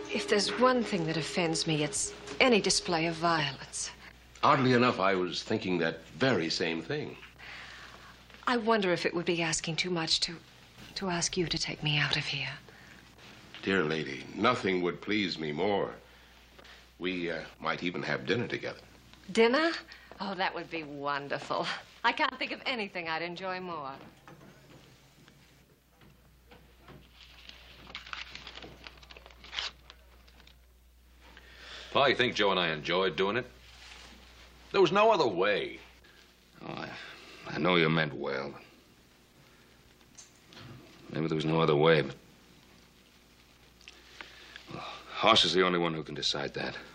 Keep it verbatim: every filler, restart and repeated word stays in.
If there's one thing that offends me, it's any display of violence. Oddly enough, I was thinking that very same thing. I wonder if it would be asking too much to, to ask you to take me out of here. Dear lady, nothing would please me more. We uh, might even have dinner together. Dinner? Oh, that would be wonderful. I can't think of anything I'd enjoy more. Well, I think Joe and I enjoyed doing it. There was no other way. Oh, I, I know you meant well. Maybe there was no other way, but... Well, Hoss is the only one who can decide that.